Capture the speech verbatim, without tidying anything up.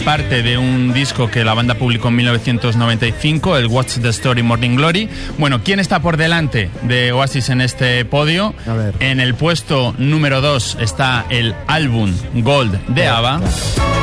parte de un disco que la banda publicó en mil novecientos noventa y cinco, el What's the Story Morning Glory. Bueno, ¿quién está por delante de Oasis en este podio? A ver. En el puesto número dos está el álbum Gold de ABBA. Claro.